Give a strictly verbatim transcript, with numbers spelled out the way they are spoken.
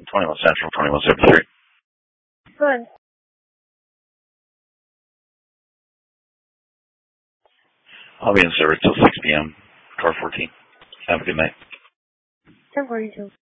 twenty-one Central, twenty-one seventy-three. Good. I'll be in service till six p.m. Car fourteen. Have a good night. ten forty-two.